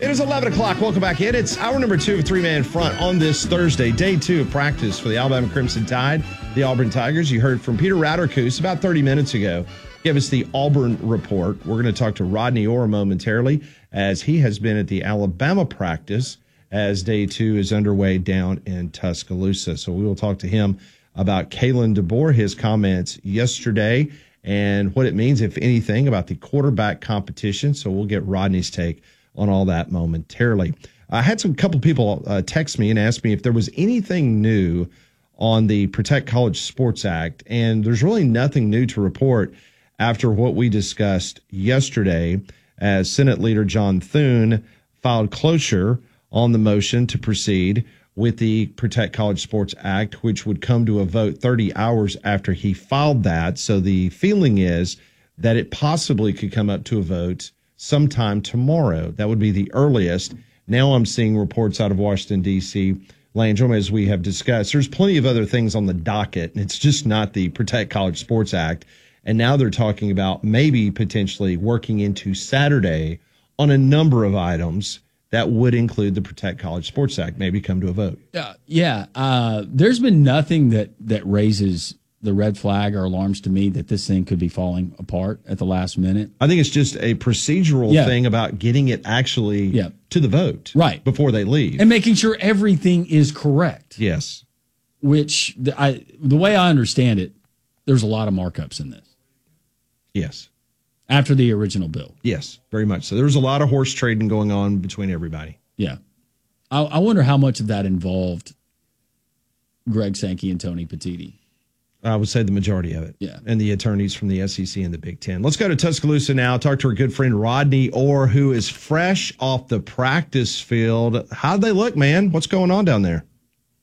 It is 11 o'clock. Welcome back in. It's hour number 2 of Three-Man Front on this Thursday, day 2 of practice for the Alabama Crimson Tide, the Auburn Tigers. You heard from Peter Ratterkoos about 30 minutes ago. Give us the Auburn report. We're going to talk to Rodney Orr momentarily as he has been at the Alabama practice as day 2 is underway down in Tuscaloosa. So we will talk to him about Kalen DeBoer, his comments yesterday, and what it means, if anything, about the quarterback competition. So we'll get Rodney's take on all that momentarily. I had couple people text me and ask me if there was anything new on the Protect College Sports Act, and there's really nothing new to report after what we discussed yesterday as Senate Leader John Thune filed cloture on the motion to proceed with the Protect College Sports Act, which would come to a vote 30 hours after he filed that. So the feeling is that it possibly could come up to a vote sometime tomorrow. That would be the earliest. Now I'm seeing reports out of Washington, D.C., Landrum, as we have discussed. There's plenty of other things on the docket, and it's just not the Protect College Sports Act. And now they're talking about maybe potentially working into Saturday on a number of items that would include the Protect College Sports Act, maybe come to a vote. There's been nothing that raises the red flag or alarms to me that this thing could be falling apart at the last minute. I think it's just a procedural thing about getting it actually to the vote before they leave. And making sure everything is correct. Yes. Which, the way I understand it, there's a lot of markups in this. Yes. After the original bill. Yes, very much so. There's a lot of horse trading going on between everybody. Yeah. I wonder how much of that involved Greg Sankey and Tony Petitti. I would say the majority of it. Yeah. And the attorneys from the SEC and the Big Ten. Let's go to Tuscaloosa now, talk to our good friend Rodney Orr, who is fresh off the practice field. How'd they look, man? What's going on down there?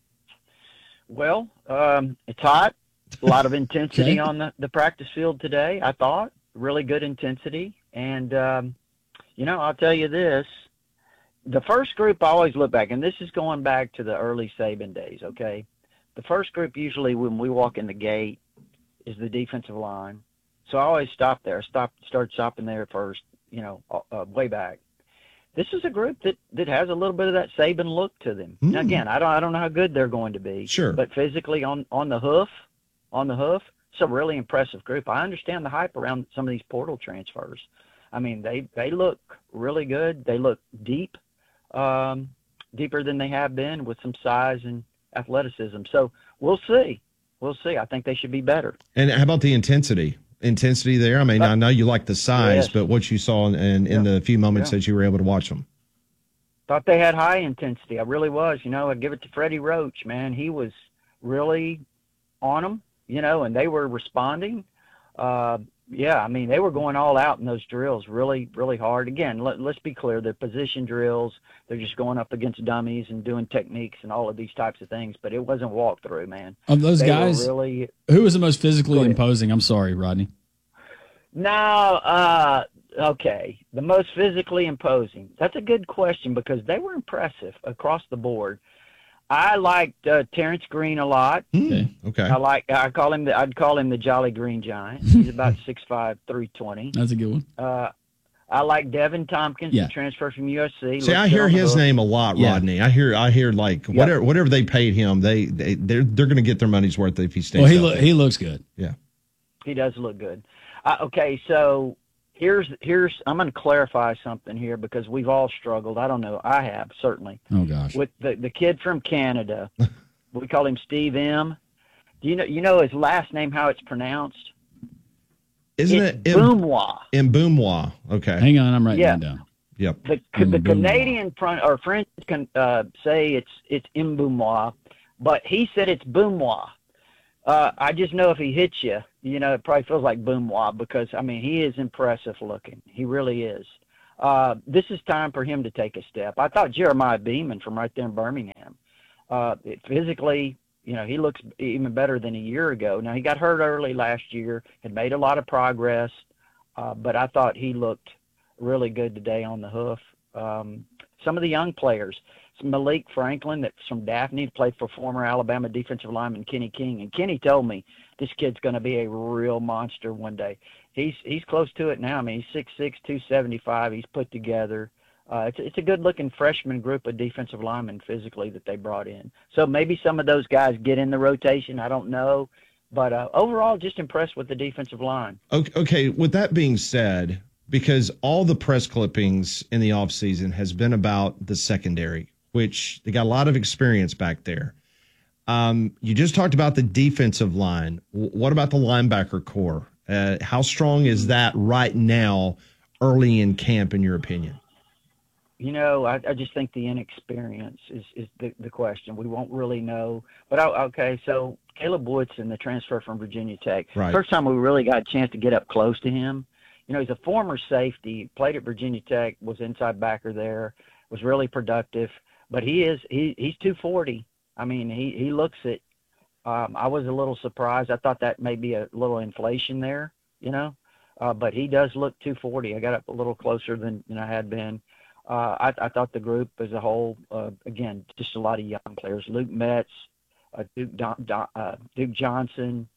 Well, it's hot. A lot of intensity on the practice field today, I thought. Really good intensity. And, I'll tell you this. The first group I always look back, and this is going back to the early Saban days, okay? The first group usually when we walk in the gate is the defensive line. So I always stop there. Start stopping there first, way back. This is a group that has a little bit of that Saban look to them. Now, again, I don't know how good they're going to be. Sure. But physically on the hoof, it's a really impressive group. I understand the hype around some of these portal transfers. I mean, they look really good. They look deep, deeper than they have been with some size and athleticism. So we'll see. I think they should be better. And how about the intensity there? I mean, I know you like the size, but what you saw in the few moments that you were able to watch them. Thought they had high intensity. I really was. I'd give it to Freddie Roach, man. He was really on them, and they were responding. They were going all out in those drills really, really hard. Again, let's be clear. They're position drills. They're just going up against dummies and doing techniques and all of these types of things. But it wasn't walkthrough, man. Of those guys, who was the most physically imposing? I'm sorry, Rodney. No, okay. The most physically imposing. That's a good question because they were impressive across the board. I liked Terrence Green a lot. Okay. I'd call him the Jolly Green Giant. He's about 6'5", 320. That's a good one. I like Devin Tompkins, the transfer from USC. See, I hear his name a lot, Rodney. I hear like whatever they paid him, they're going to get their money's worth if he stays. Well, he looks good. Yeah, he does look good. Okay, so here's I'm going to clarify something here because we've all struggled. I don't know. I have certainly. Oh gosh. With the kid from Canada, we call him Steve M. Do you know his last name? How it's pronounced? Isn't it Mbumwa? Mbumwa. Okay. Hang on, I'm writing that down. Yep. The Canadian or French can say it's Mbumwa, but he said it's Boomwa. I just know if he hits you, it probably feels like Boomwa because, I mean, he is impressive looking. He really is. This is time for him to take a step. I thought Jeremiah Beeman from right there in Birmingham, physically, he looks even better than a year ago. Now, he got hurt early last year, had made a lot of progress, but I thought he looked really good today on the hoof. Some of the young players, Malik Franklin, that's from Daphne, played for former Alabama defensive lineman Kenny King. And Kenny told me this kid's going to be a real monster one day. He's close to it now. I mean, he's 6'6", 275. He's put together. It's a good-looking freshman group of defensive linemen physically that they brought in. So maybe some of those guys get in the rotation. I don't know. But overall, just impressed with the defensive line. Okay, with that being said, because all the press clippings in the offseason has been about the secondary, which they got a lot of experience back there. You just talked about the defensive line. What about the linebacker core? How strong is that right now early in camp, in your opinion? I just think the inexperience is the question. We won't really know. But, okay, so Caleb Woodson, the transfer from Virginia Tech. Right. First time we really got a chance to get up close to him. He's a former safety, played at Virginia Tech, was inside backer there, was really productive. But he's 240. I mean, he looks it. I was a little surprised. I thought that may be a little inflation there, but he does look 240. I got up a little closer than I had been. I thought the group as a whole, again, just a lot of young players. Luke Metz, Duke Johnson,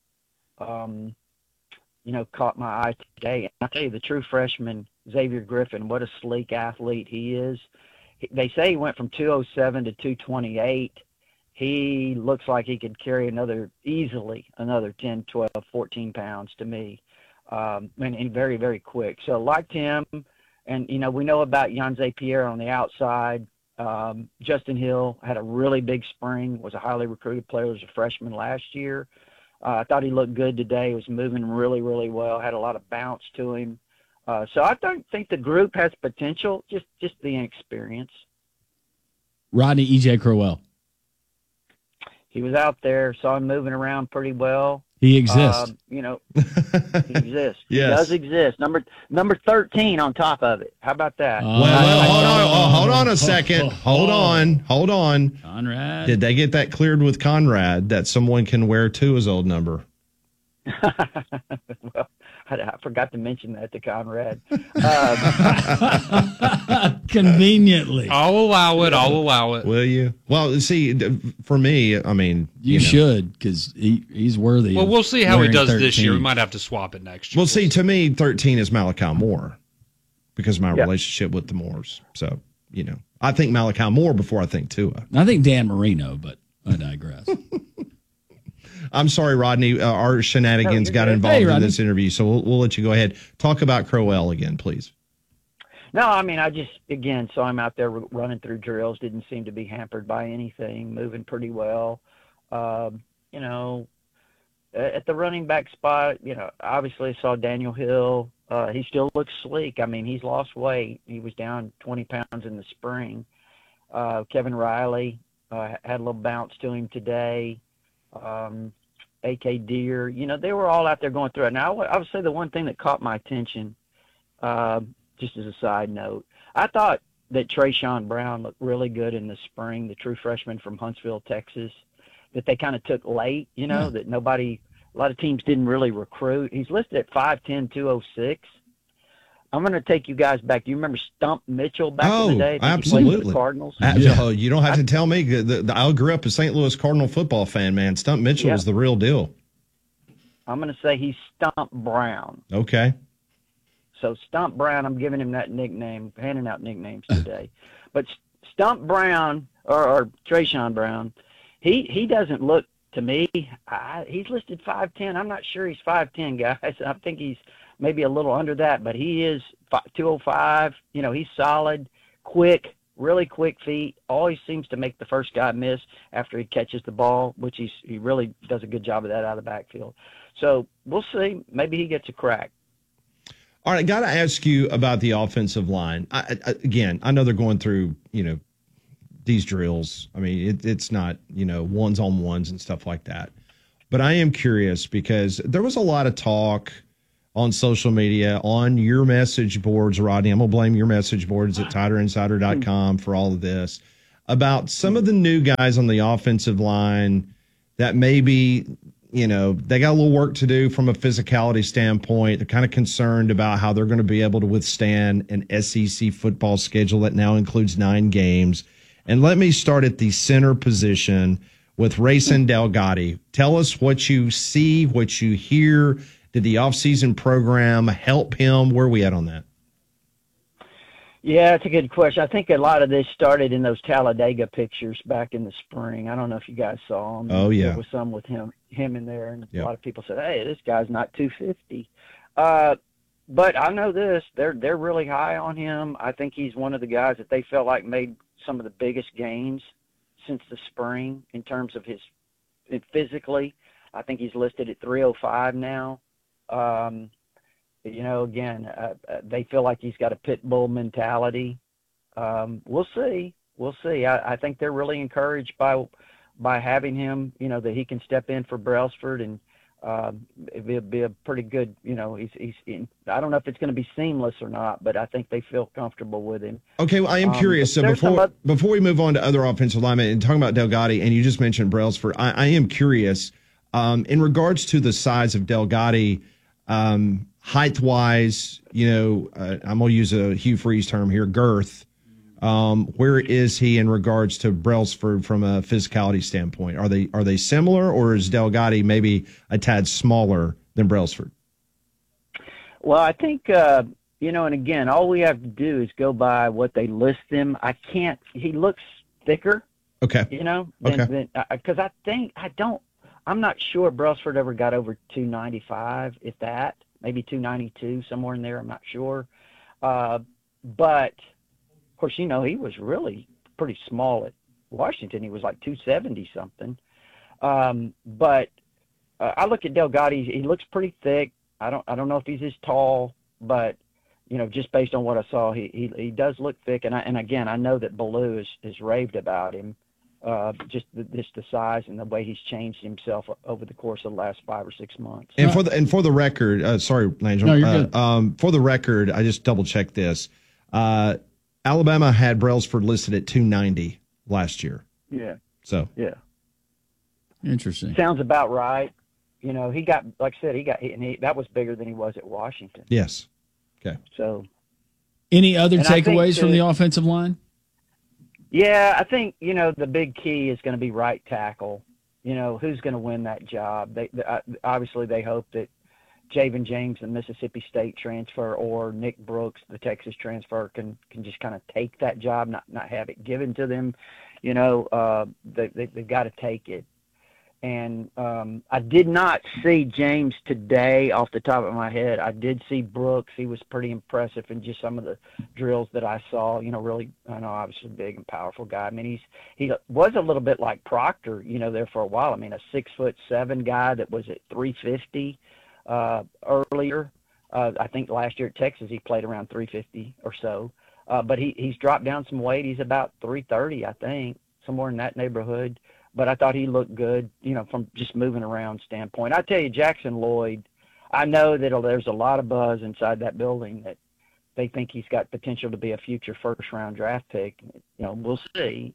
caught my eye today. And I'll tell you, the true freshman, Xavier Griffin, what a sleek athlete he is. They say he went from 207 to 228. He looks like he could carry easily another 10, 12, 14 pounds to me, and very, very quick. So liked him. And, we know about Yanze Pierre on the outside. Justin Hill had a really big spring, was a highly recruited player as a freshman last year. I thought he looked good today. He was moving really, really well, had a lot of bounce to him. So I don't think the group has potential, just the inexperience. Rodney E.J. Crowell. He was out there, saw him moving around pretty well. He exists. He exists. Yes. He does exist. Number 13 on top of it. How about that? Hold on a second. Hold on. Conrad. Did they get that cleared with Conrad that someone can wear Tua's old number? Well, I forgot to mention that to Conrad. Conveniently. I'll allow it. Will you? Well, see, for me, I mean, you should, because he's worthy. Well, we'll see how he does 13. this year. We might have to swap it next year. Well, see, to me, 13 is Malachi Moore because of my relationship with the Moores. So, I think Malachi Moore before I think Tua. I think Dan Marino, but I digress. I'm sorry, Rodney. Our shenanigans got involved in this interview, so we'll let you go ahead. Talk about Crowell again, please. No, I mean, I just, again, saw him out there running through drills, didn't seem to be hampered by anything, moving pretty well. At the running back spot, obviously I saw Daniel Hill. He still looks sleek. I mean, he's lost weight. He was down 20 pounds in the spring. Kevin Riley had a little bounce to him today. A.K. Deer, they were all out there going through it. Now, I would say the one thing that caught my attention, just as a side note, I thought that Trayshawn Brown looked really good in the spring, the true freshman from Huntsville, Texas, that they kind of took late, that a lot of teams didn't really recruit. He's listed at 5'10", 206. I'm going to take you guys back. Do you remember Stump Mitchell back in the day? Absolutely. He played for the Cardinals. You don't have to tell me. I grew up a St. Louis Cardinal football fan, man. Stump Mitchell was the real deal. I'm going to say he's Stump Brown. Okay. So Stump Brown, I'm giving him that nickname, handing out nicknames today. But Stump Brown, or Trayshawn Brown, he doesn't look, to me, he's listed 5'10". I'm not sure he's 5'10", guys. I think he's maybe a little under that, but he is 205. He's solid, quick, really quick feet. Always seems to make the first guy miss after he catches the ball, which he really does a good job of that out of the backfield. So we'll see. Maybe he gets a crack. All right, got to ask you about the offensive line. I know they're going through, these drills. I mean, it's not, ones-on-ones and stuff like that. But I am curious because there was a lot of talk on social media, on your message boards, Rodney. I'm going to blame your message boards at TiderInsider.com for all of this, about some of the new guys on the offensive line that maybe, they got a little work to do from a physicality standpoint. They're kind of concerned about how they're going to be able to withstand an SEC football schedule that now includes 9 games. And let me start at the center position with Rayson Delgado. Tell us what you see, what you hear. Did the offseason program help him? Where are we at on that? Yeah, it's a good question. I think a lot of this started in those Talladega pictures back in the spring. I don't know if you guys saw them. Oh, yeah. There was some with him in there, and Yep. a lot of people said, "Hey, this guy's not 250." But I know this: they're really high on him. I think he's one of the guys that they felt like made some of the biggest gains since the spring in terms of his physically. I think he's listed at 305 now. Again, they feel like he's got a pit bull mentality. We'll see. We'll see. I think they're really encouraged by having him, that he can step in for Brailsford, and it'd be a pretty good, he's in, I don't know if it's going to be seamless or not, but I think they feel comfortable with him. Okay, well, I am curious. So before we move on to other offensive linemen and talking about Delgatti, and you just mentioned Brailsford, I am curious in regards to the size of Delgatti, height-wise, I'm going to use a Hugh Freeze term here, girth. Where is he in regards to Brailsford from a physicality standpoint? Are they similar, or is Delgatti maybe a tad smaller than Brailsford? Well, I think, and again, all we have to do is go by what they list him. He looks thicker. Okay. Because I'm not sure Brailsford ever got over 295, if that, maybe 292, somewhere in there. I'm not sure. But of course, he was really pretty small at Washington. He was like 270 something. But I look at Delgatti. He looks pretty thick. I don't know if he's as tall, but just based on what I saw, he does look thick. And again, I know that Ballou has raved about him. Just the size and the way he's changed himself over the course of the last 5 or 6 months. And for the record, sorry, Langell. No, you're good. For the record, I just double checked this. Alabama had Brailsford listed at 290 last year. Yeah. So yeah, Interesting. sounds about right. He got, like I said, that was bigger than he was at Washington. yes, okay. So Any other And I think takeaways from that- the offensive line? yeah, I think the big key is going to be right tackle. Who's going to win that job? They obviously they hope that Javen James, the Mississippi State transfer, or Nick Brooks, the Texas transfer, can just kind of take that job, not have it given to them. They've got to take it. And I did not see James today off the top of my head. I did see Brooks. He was pretty impressive in just some of the drills that I saw. Really, obviously big and powerful guy. I mean, he was a little bit like Proctor, there for a while. I mean, a 6'7" guy that was at 350 earlier. I think last year at Texas he played around 350 or so. But he's dropped down some weight. He's about 330, I think, somewhere in that neighborhood. But I thought he looked good, from just moving around standpoint. I tell you, Jackson Lloyd, I know that there's a lot of buzz inside that building that they think he's got potential to be a future first-round draft pick. We'll see,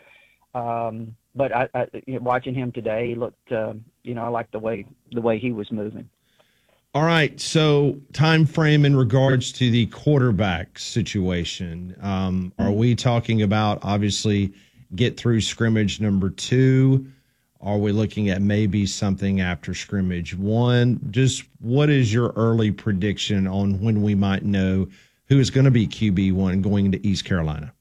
But I watching him today, he looked, I like the way he was moving. All right, so time frame in regards to the quarterback situation. Are we talking about, obviously, get through scrimmage number 2? Are we looking at maybe something after scrimmage 1? Just what is your early prediction on when we might know who is going to be QB1 going into East Carolina?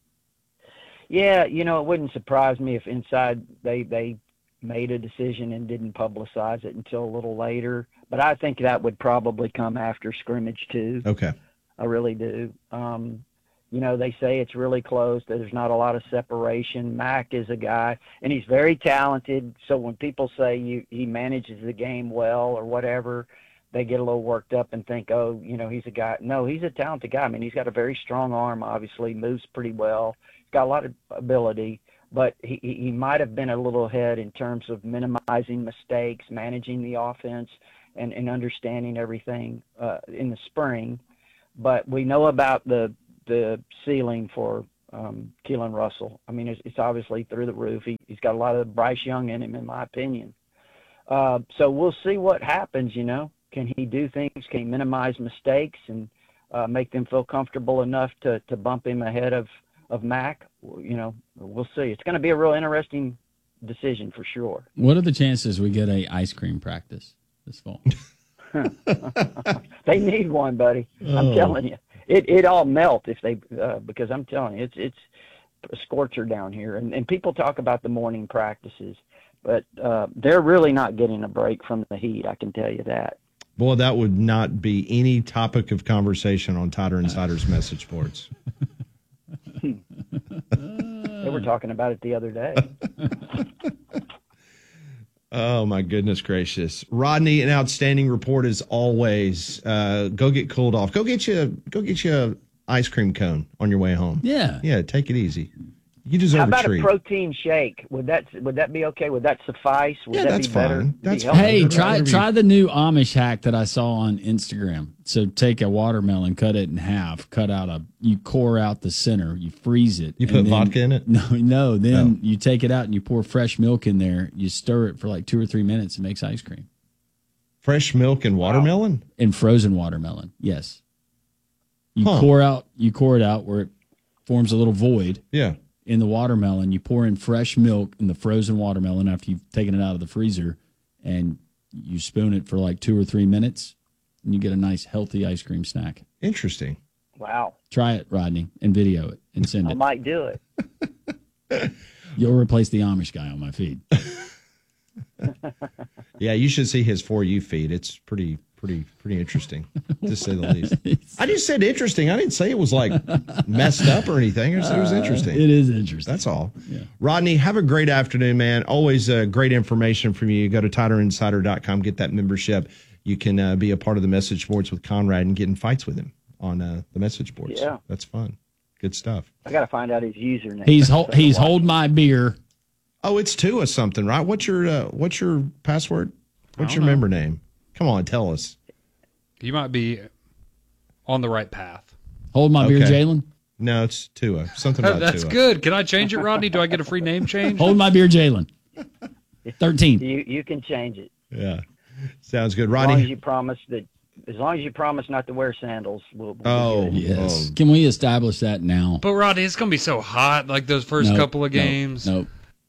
Yeah, it wouldn't surprise me if inside they made a decision and didn't publicize it until a little later. But I think that would probably come after scrimmage 2. Okay. I really do. They say it's really close. There's not a lot of separation. Mac is a guy, and he's very talented. So when people say he manages the game well or whatever, they get a little worked up and think, he's a guy. No, he's a talented guy. I mean, he's got a very strong arm, obviously, moves pretty well. He's got a lot of ability, but he might have been a little ahead in terms of minimizing mistakes, managing the offense, and understanding everything in the spring. But we know about the ceiling for Keelan Russell. I mean, it's obviously through the roof. He's got a lot of Bryce Young in him, in my opinion. So we'll see what happens, Can he do things? Can he minimize mistakes and make them feel comfortable enough to bump him ahead of Mac? We'll see. It's going to be a real interesting decision for sure. What are the chances we get a ice cream practice this fall? They need one, buddy. I'm telling you. it all melt if they because I'm telling you, it's a scorcher down here, and people talk about the morning practices, but they're really not getting a break from the heat. I can tell you that. Boy, that would not be any topic of conversation on Tider Insider's message boards. They were talking about it the other day. Oh, my goodness gracious. Rodney, an outstanding report as always. Go get cooled off. Go get you a ice cream cone on your way home. Yeah. Take it easy. You deserve How about a treat. a protein shake? Would that be okay? Would that suffice? Would that that's be better? fine. That's Be healthy? Hey, Whatever try the new Amish hack that I saw on Instagram. So take a watermelon, cut it in half, you core out the center, you freeze it. You put vodka in it? No. Then you take it out and you pour fresh milk in there. You stir it for like 2 or 3 minutes. It makes ice cream. Fresh milk and watermelon? And frozen watermelon, yes. You core it out where it forms a little void. Yeah. In the watermelon, you pour in fresh milk in the frozen watermelon after you've taken it out of the freezer, and you spoon it for like 2 or 3 minutes, and you get a nice, healthy ice cream snack. Interesting. Wow. Try it, Rodney, and video it and send I it. might do it. You'll replace the Amish guy on my feed. Yeah, you should see his For You feed. It's pretty interesting, to say the least. I just said interesting. I didn't say it was like messed up or anything. I said it was interesting. It is interesting. That's all. Yeah. Rodney, have a great afternoon, man. Always great information from you. Go to TiderInsider.com, get that membership. You can be a part of the message boards with Conrad and get in fights with him on the message boards. Yeah. That's fun. Good stuff. I got to find out his username. He's hold my beer. Oh, it's Tua something, right? What's your password? What's your member name? Come on, tell us. You might be on the right path. Hold my beer, Okay. Jalen. No, it's Tua. Something about That's Tua. good. Can I change it, Rodney? Do I get a free name change? Hold my beer, Jalen. 13. You can change it. Yeah. Sounds good. As long as Rodney. you promise not to wear sandals, we'll be Oh, good. Yes. oh. Can we establish that now? But Rodney, it's gonna be so hot, like those first couple of games. Nope.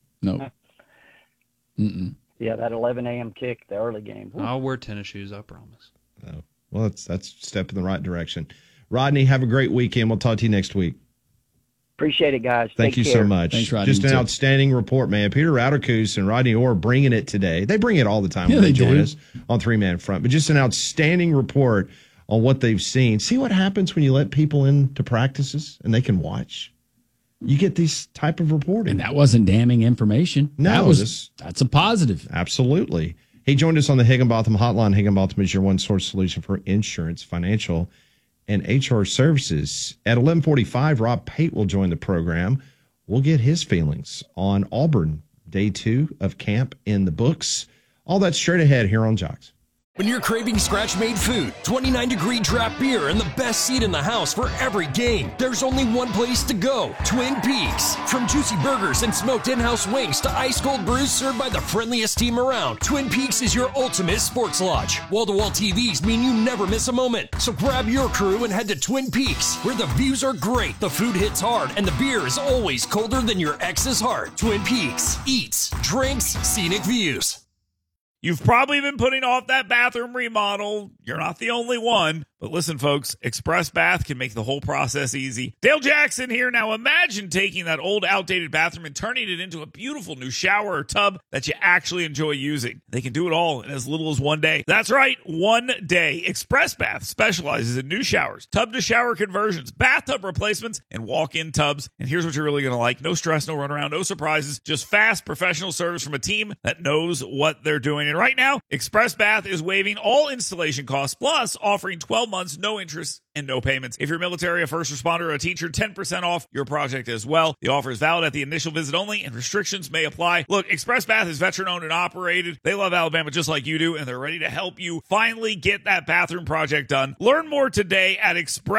Yeah, that 11 a.m. kick, the early game. Woo. I'll wear tennis shoes, I promise. Oh. Well, that's a step in the right direction. Rodney, have a great weekend. We'll talk to you next week. Appreciate it, guys. Thank you Take so care. much. Thanks, Rodney. Just an You too. outstanding report, man. Peter Rauterkus and Rodney Orr bringing it today. They bring it all the time when Yeah, they they join do. us on Three Man Front. But just an outstanding report on what they've seen. See what happens when you let people into practices and they can watch? You get these type of reporting. And that wasn't damning information. No, That's a positive. Absolutely. He joined us on the Higginbotham Hotline. Higginbotham is your one-source solution for insurance, financial, and HR services. At 11:45, Rob Pate will join the program. We'll get his feelings on Auburn, day 2 of camp in the books. All that straight ahead here on Jocks. When you're craving scratch-made food, 29-degree draft beer, and the best seat in the house for every game, there's only one place to go, Twin Peaks. From juicy burgers and smoked in-house wings to ice-cold brews served by the friendliest team around, Twin Peaks is your ultimate sports lodge. Wall-to-wall TVs mean you never miss a moment. So grab your crew and head to Twin Peaks, where the views are great, the food hits hard, and the beer is always colder than your ex's heart. Twin Peaks. Eats, drinks, scenic views. You've probably been putting off that bathroom remodel. You're not the only one. But listen, folks, Express Bath can make the whole process easy. Dale Jackson here. Now imagine taking that old, outdated bathroom and turning it into a beautiful new shower or tub that you actually enjoy using. They can do it all in as little as 1 day. That's right, 1 day. Express Bath specializes in new showers, tub-to-shower conversions, bathtub replacements, and walk-in tubs. And here's what you're really going to like. No stress, no runaround, no surprises. Just fast, professional service from a team that knows what they're doing. And right now, Express Bath is waiving all installation costs, plus offering 12 months, no interest, and no payments. If you're military, a first responder, or a teacher, 10% off your project as well. The offer is valid at the initial visit only, and restrictions may apply. Look, Express Bath is veteran-owned and operated. They love Alabama just like you do, and they're ready to help you finally get that bathroom project done. Learn more today at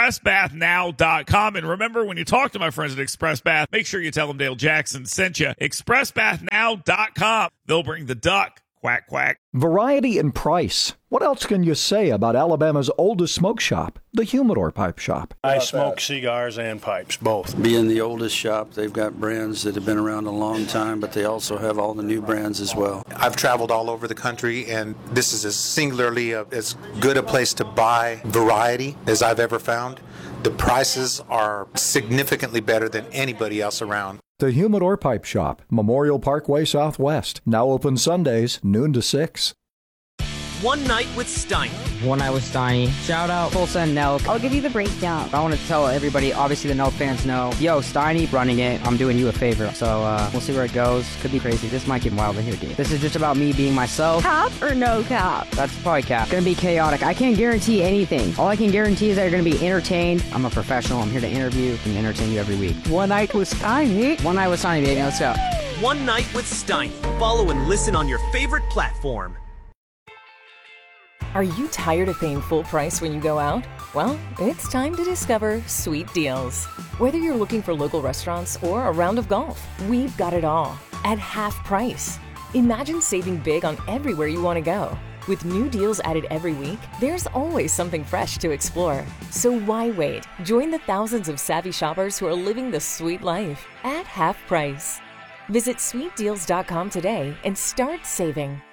expressbathnow.com. And remember, when you talk to my friends at Express Bath, make sure you tell them Dale Jackson sent you. expressbathnow.com. They'll bring the duck. Quack, quack. Variety and price. What else can you say about Alabama's oldest smoke shop, the Humidor Pipe Shop? I smoke cigars and pipes, both. Being the oldest shop, they've got brands that have been around a long time, but they also have all the new brands as well. I've traveled all over the country, and this is as singularly as good a place to buy variety as I've ever found. The prices are significantly better than anybody else around. The Humidor Pipe Shop, Memorial Parkway Southwest. Now open Sundays, noon to 6. One Night with Steiny. One Night with Steiny. Shout out Full Send Nelk. I'll give you the breakdown. I want to tell everybody, obviously the Nelk fans know, yo, Steiny running it. I'm doing you a favor. So we'll see where it goes. Could be crazy. This might get wild in here, dude. This is just about me being myself. Cap or no cap? That's probably cap. Gonna be chaotic. I can't guarantee anything. All I can guarantee is that you're gonna be entertained. I'm a professional. I'm here to interview and entertain you every week. One Night with Steiny. One Night with Steiny, baby. Let's go. One Night with Steiny. Follow and listen on your favorite platform. Are you tired of paying full price when you go out? Well, it's time to discover Sweet Deals. Whether you're looking for local restaurants or a round of golf, we've got it all at half price. Imagine saving big on everywhere you want to go. With new deals added every week, there's always something fresh to explore. So why wait? Join the thousands of savvy shoppers who are living the sweet life at half price. Visit sweetdeals.com today and start saving.